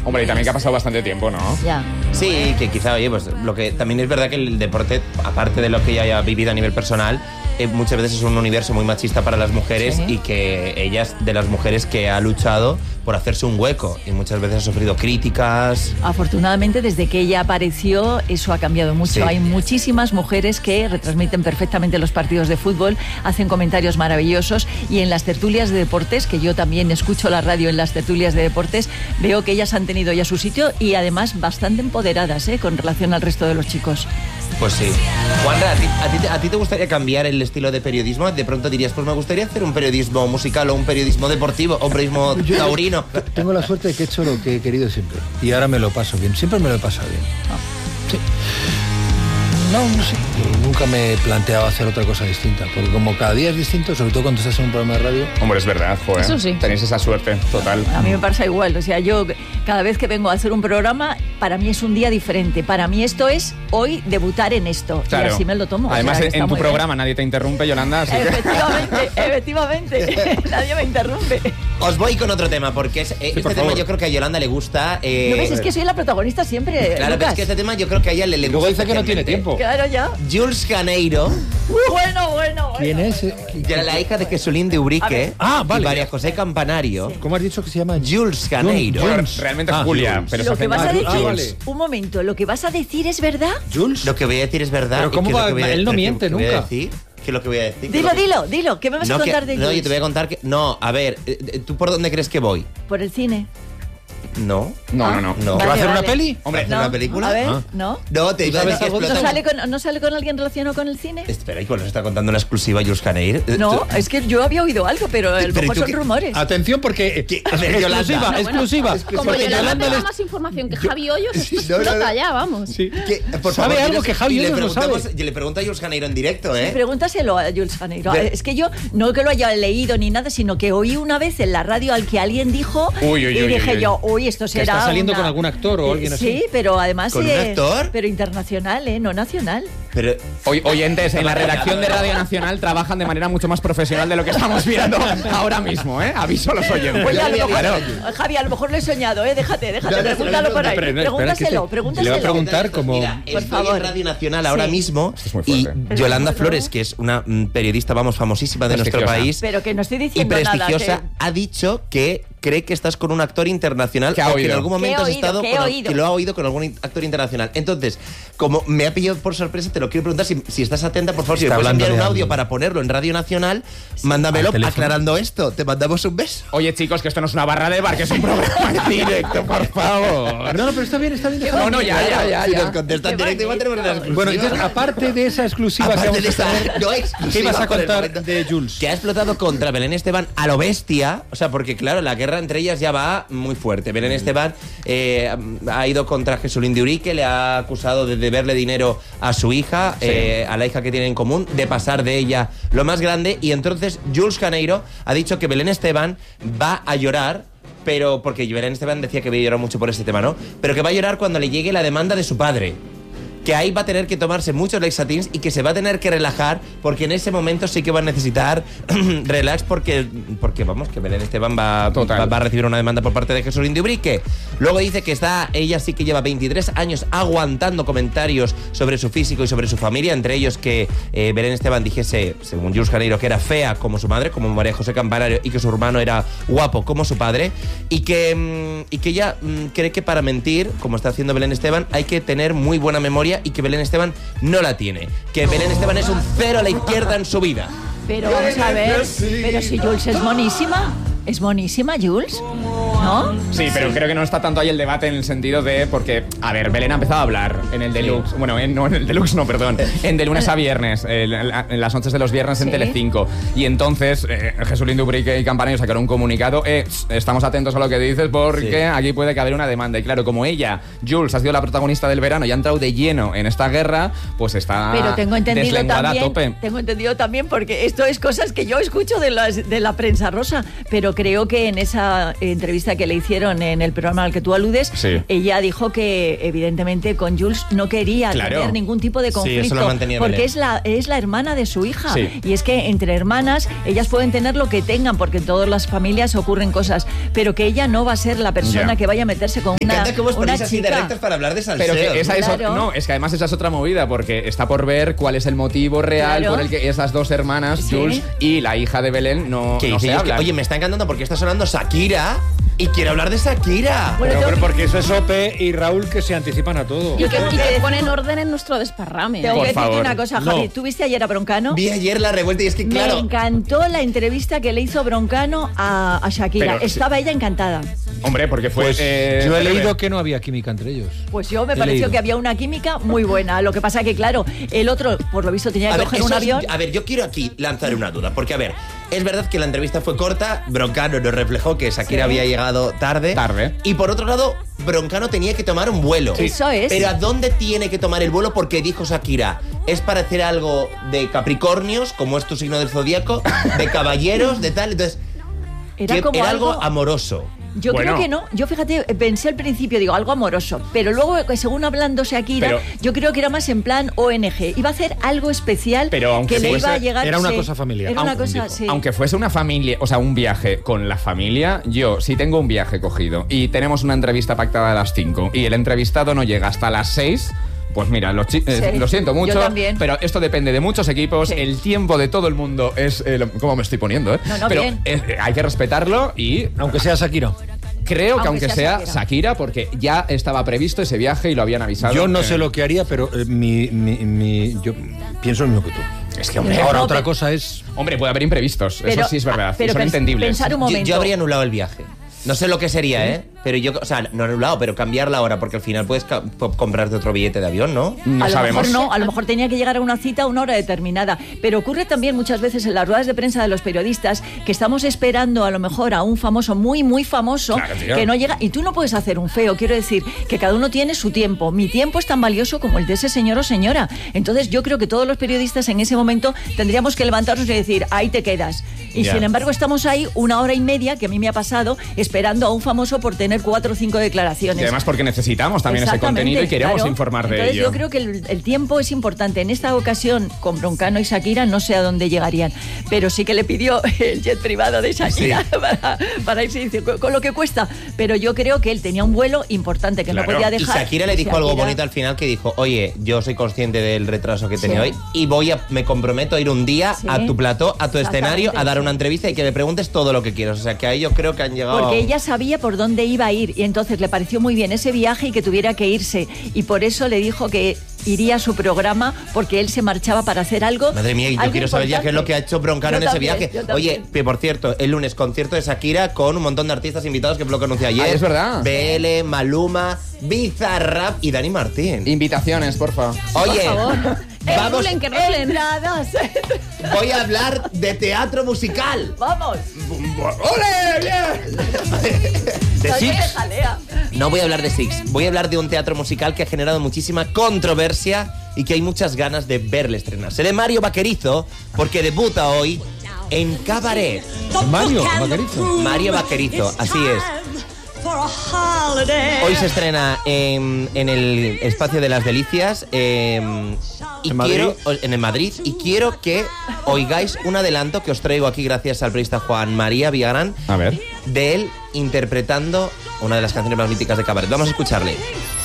Hombre, y también que ha pasado bastante tiempo, ¿no? Ya. Sí, que quizá, oye, pues lo que también es verdad que el deporte, aparte de lo que ella haya vivido a nivel personal, muchas veces es un universo muy machista para las mujeres, Sí. y que ella es de las mujeres que ha luchado por hacerse un hueco y muchas veces ha sufrido críticas. Afortunadamente, desde que ella apareció, eso ha cambiado mucho. Sí. Hay muchísimas mujeres que retransmiten perfectamente los partidos de fútbol, hacen comentarios maravillosos, y en las tertulias de deportes, que yo también escucho la radio en las tertulias de deportes, veo que ellas han tenido ya su sitio y además bastante empoderadas, con relación al resto de los chicos. Pues sí. Juanra, ¿a ti te gustaría cambiar el estilo de periodismo? De pronto dirías, pues me gustaría hacer un periodismo musical o un periodismo deportivo o un periodismo taurino. Tengo la suerte de que he hecho lo que he querido siempre. Y ahora me lo paso bien. Siempre me lo he pasado bien. Sí. No sé. Yo nunca me he planteado hacer otra cosa distinta. Porque como cada día es distinto, sobre todo cuando estás en un programa de radio. Hombre, es verdad, joder. Eso sí. Tenéis esa suerte, total. A mí me pasa igual, o sea, yo cada vez que vengo a hacer un programa, para mí es un día diferente. Para mí esto es hoy debutar en esto. Claro. Y así me lo tomo. Además, o sea, que en está tu muy programa nadie te interrumpe, Yolanda, así que... Efectivamente. Nadie me interrumpe. Os voy con otro tema, porque este tema favor. yo creo que a Yolanda le gusta. ¿No ves? Es que soy la protagonista siempre, Claro, pero Lucas. es que este tema yo creo que a ella le gusta. Luego dice que no tiene especialmente. tiempo. Claro, ya. Jules Janeiro, Bueno. ¿Quién es? ya era la hija de Jesulín de A Ubrique ver. Ah, vale. y María José Campanario. ¿Cómo has dicho que se llama? Jules Janeiro. Bueno, Jules. realmente es Ah, Julia, Jules. pero Lo que vas a decir, vale. un momento, lo que vas a decir es verdad. ¿Jules? Lo que voy a decir es verdad. Pero ¿y ¿cómo qué es lo va? que voy a- Él no qué- miente qué voy a nunca. decir? ¿Qué es lo que voy a decir? ¿Qué es lo que- Dilo. ¿Qué me vas a No, contar que- de no, Jules? yo te voy a contar que... No, a ver, ¿tú por dónde crees que voy? Por el cine. No. No. No. ¿Que va a hacer una Vale. peli? Hombre, ¿hacer No. una película? A ver, Ah. ¿no? No, te iba a decir que algo de ¿No explota... sale con alguien relacionado con el cine? Espera, ¿y cuál nos está contando una exclusiva Jules Janeiro? No, es que yo había oído algo, pero a lo Pero mejor ¿tú son qué? rumores. Atención porque... A ver, Yolanda. exclusiva. Como Porque Yolanda Yolanda tenga les- más información que Javi Hoyos, esto No, no, explota no. ya, vamos. Sí. Por ¿Sabe favor, algo dinos- que Javi y le Hoyos no preguntamos- sabe? y le pregunta a Jules Janeiro en directo, ¿eh? Pregúntaselo a Jules Janeiro. Pero- Es que yo no que lo haya leído ni nada, sino que oí una vez en la radio al que alguien dijo Uy, y dije yo, uy, esto será está saliendo una- con algún actor o alguien así. Sí, pero además ¿Con un actor? pero internacional, no nacional. Pero... Oyentes en la redacción de Radio Nacional trabajan de manera mucho más profesional de lo que estamos viendo ahora mismo, ¿eh? Aviso a los oyentes. Oye, a lo mejor, Claro. Javi, a lo mejor lo he soñado, déjate, No, no, pregúntalo no, por ahí. pero no, espera, Pregúntaselo, que le va a preguntar como... Mira, Por estoy favor. en Radio Nacional ahora Sí. mismo Esto es muy y fuerte. Yolanda Pero- Flores, que es una periodista, vamos, famosísima de nuestro Prestigiosa. país Pero que no estoy y diciendo prestigiosa, nada. ha dicho que cree que estás con un actor internacional ¿Qué ha o que en oído? algún momento ¿Qué he has oído? estado ¿Qué he con, oído? que lo ha oído con algún actor internacional. Entonces, como me ha pillado por sorpresa, te lo quiero preguntar si estás atenta, por favor, si me Está puedes hablando enviar un de audio alguien. para ponerlo en Radio Nacional, mándamelo Al teléfono. aclarando esto. Te mandamos un beso. Oye, chicos, que esto no es una barra de bar, que es un programa en directo, por favor. No, pero está bien. No, ya. Si nos contestan Qué directo, igual tenemos una bonito. exclusiva. Bueno, entonces, aparte de esa exclusiva que Aparte vamos de a esta tener, no exclusiva ¿qué ibas a por el contar momento, de Jules? que ha explotado contra Belén Esteban a lo bestia, o sea, porque claro, la guerra entre ellas ya va muy fuerte. Belén Esteban ha ido contra Jesulín de Ubrique, le ha acusado de deberle dinero a su hija, a la hija que tienen en común, de pasar de ella lo más grande, y entonces Jules Janeiro ha dicho que Belén Esteban va a llorar, pero porque Belén Esteban decía que había llorado mucho por este tema, ¿no? Pero que va a llorar cuando le llegue la demanda de su padre. Que ahí va a tener que tomarse muchos Lexatins y que se va a tener que relajar, porque en ese momento sí que va a necesitar relax, porque vamos, que Belén Esteban va a recibir una demanda por parte de Jesulín de Ubrique. Luego dice que ella sí que lleva 23 años aguantando comentarios sobre su físico y sobre su familia, entre ellos que Belén Esteban dijese, según Jules Janeiro, que era fea como su madre, como María José Campanario, y que su hermano era guapo como su padre, y que ella cree que para mentir, como está haciendo Belén Esteban, hay que tener muy buena memoria, y que Belén Esteban no la tiene. Que Belén Esteban es un cero a la izquierda en su vida. Pero vamos a ver, pero si Jules es monísima, Jules, ¿no? Sí, pero creo que no está tanto ahí el debate en el sentido de... Porque, a ver, Belén ha empezado a hablar en el Deluxe. Bueno, no en el Deluxe, no, perdón. En de lunes a viernes, en las noches de los viernes en Sí. Telecinco. Y entonces, Jesulín de Ubrique y Campanario sacaron un comunicado. Estamos atentos a lo que dices porque aquí puede que haber una demanda. Y claro, como ella, Jules, ha sido la protagonista del verano y ha entrado de lleno en esta guerra, pues está Pero tengo entendido deslenguada a tope. también, porque esto es cosas que yo escucho de la prensa rosa, pero creo que en esa entrevista que le hicieron en el programa al que tú aludes, Sí. ella dijo que evidentemente con Jules no quería tener ningún tipo de conflicto, eso lo mantenía porque Belén. es la hermana de su hija. Sí. Y es que entre hermanas ellas pueden tener lo que tengan, porque en todas las familias ocurren cosas, pero que ella no va a ser la persona Ya. que vaya a meterse con Me una, encanta cómo os una ponéis así chica. directos para hablar de salseo. Pero que esa es Claro. no, es que además esa es otra movida, porque está por ver cuál es el motivo real Claro. por el que esas dos hermanas, Sí. Jules y la hija de Belén, no ¿Qué se dice? Y es que, hablan. oye, me está encantando porque está sonando Shakira y quiero hablar de Shakira. Bueno, Pero, tengo que- porque eso es Ope y Raúl que se anticipan a todo. Y que tengo que- ponen orden en nuestro desparrame. Tengo Por que decirte favor. una cosa, No. Javi. ¿Tú viste ayer a Broncano? Vi ayer la revuelta y es que, Me claro, encantó la entrevista que le hizo Broncano a Shakira. Pero, Estaba ella encantada. Hombre, porque fue... Pues yo he breve. leído que no había química entre ellos. Pues yo me He pareció leído. que había una química muy buena. Lo que pasa que, claro, el otro, por lo visto, tenía que coger un eso es- avión. a ver, yo quiero aquí lanzar una duda, porque a ver, es verdad que la entrevista fue corta, Broncano nos reflejó que Shakira Sí. había llegado tarde. Y por otro lado, Broncano tenía que tomar un vuelo. Sí. Eso es. Pero ¿a dónde tiene que tomar el vuelo? Porque dijo Shakira, es para hacer algo de Capricornios, como es tu signo del zodiaco, de caballeros, de tal, entonces... Era como era algo algo amoroso. Yo Bueno. creo que no. Yo, fíjate, pensé al principio, digo, algo amoroso. Pero luego, según hablando Shakira, Pero- yo creo que era más en plan ONG. Iba a hacer algo especial Pero aunque que le fuese- iba a llegar. era una sí, cosa familiar. Era una Aunque- cosa, sí. Aunque fuese una familia, o sea, un viaje con la familia, yo, si tengo un viaje cogido y tenemos una entrevista pactada a las 5 y el entrevistado no llega hasta las 6, pues mira, Sí, lo siento mucho, yo también. pero esto depende de muchos equipos, Sí. el tiempo de todo el mundo es... ¿Cómo me estoy poniendo? No, pero bien. hay que respetarlo y... Aunque sea Shakira. Creo que Aunque aunque sea sea Shakira. Shakira, porque ya estaba previsto ese viaje y lo habían avisado. Yo no sé lo que haría, pero yo pienso lo mismo que tú. Es que, hombre, Ahora, No, otra pe- cosa es... hombre, puede haber imprevistos, Pero- eso sí es verdad, pero son pens- entendibles. pensar un momento. Yo habría anulado el viaje. No sé lo que sería, ¿eh? Pero yo, o sea, no anulado, pero cambiar la hora, porque al final puedes comprarte otro billete de avión, ¿no? No a lo sabemos. mejor no, a lo mejor tenía que llegar a una cita a una hora determinada. Pero ocurre también muchas veces en las ruedas de prensa de los periodistas que estamos esperando a lo mejor a un famoso muy, muy famoso Claro, tío. que no llega. Y tú no puedes hacer un feo. Quiero decir que cada uno tiene su tiempo. Mi tiempo es tan valioso como el de ese señor o señora. Entonces yo creo que todos los periodistas en ese momento tendríamos que levantarnos y decir, ahí te quedas. Y Ya. sin embargo estamos ahí 1 hora y media, que a mí me ha pasado, esperando a un famoso por tener 4 o 5 declaraciones. Y además porque necesitamos también ese Exactamente, contenido y queremos claro. informar de Entonces, ello. yo creo que el tiempo es importante. En esta ocasión, con Broncano y Shakira, no sé a dónde llegarían, pero sí que le pidió el jet privado de Shakira para irse, dice, con lo que cuesta. Pero yo creo que él tenía un vuelo importante que Claro. no podía Y dejar. Shakira le dijo algo Shakira- bonito al final que dijo, oye, yo soy consciente del retraso que tenía Sí. hoy y me comprometo a ir un día Sí. a tu plató, a tu escenario, a dar sí. una entrevista y que me preguntes todo lo que quieras. O sea, que ahí yo creo que han llegado... Porque ella sabía por dónde iba a ir y entonces le pareció muy bien ese viaje y que tuviera que irse. Y por eso le dijo que iría a su programa porque él se marchaba para hacer algo. Madre mía, y yo algo quiero saber ya qué es lo que ha hecho Broncano Yo en ese también, viaje. yo también. Oye, que por cierto, el lunes concierto de Shakira con un montón de artistas invitados que lo conocí ayer. Ah, es verdad. BL, Maluma, Bizarrap y Dani Martín. Invitaciones, porfa. Oye, Por favor. vamos, rulen, que rulen. Entradas. voy a hablar de teatro musical. Vamos. ¡Ole! ¡Bien! De Ay, Six. qué jalea. No voy a hablar de Six, voy a hablar de un teatro musical que ha generado muchísima controversia y que hay muchas ganas de verle estrenarse. De Mario Vaquerizo, porque debuta hoy en Cabaret. Mario Vaquerizo. Mario Vaquerizo, así es. Hoy se estrena en el Espacio de las Delicias y ¿En Madrid? en el Madrid, y quiero que oigáis un adelanto que os traigo aquí gracias al periodista Juan María Villagrán A ver. de él interpretando una de las canciones más míticas de Cabaret. Vamos a escucharle.